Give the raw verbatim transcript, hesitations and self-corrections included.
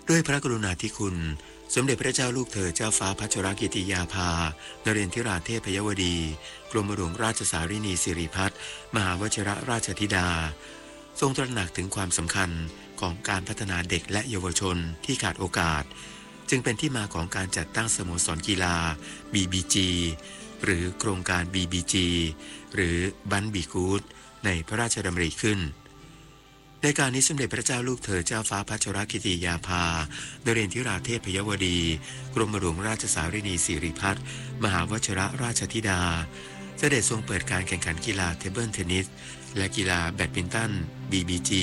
ด้วยพระกรุณาธิคุณสมเด็จพระเจ้าลูกเธอเจ้าฟ้าพัชรกิติยาภานเรนทิราเทพยวดีกรมหลวงราชสารินีสิริพัฒน์มหาวชิรราชธิดาทรงตระหนักถึงความสำคัญของการพัฒนาเด็กและเยาวชนที่ขาดโอกาสจึงเป็นที่มาของการจัดตั้งสโมสรกีฬา บี บี จี หรือโครงการ บี บี จี หรือบันบีกูดในพระราชดำริขึ้นในการนี้สมเด็จพระเจ้าลูกเธอเจ้าฟ้าพัชรกิติยาภานเรนทิราเทพยวดีกรมหลวงราชสารินีสิริพัฒน์มหาวชิรราชธิดาเสด็จทรงเปิดการแข่งขันกีฬาเทเบิลเทนนิสและกีฬาแบดมินตัน บี บี จี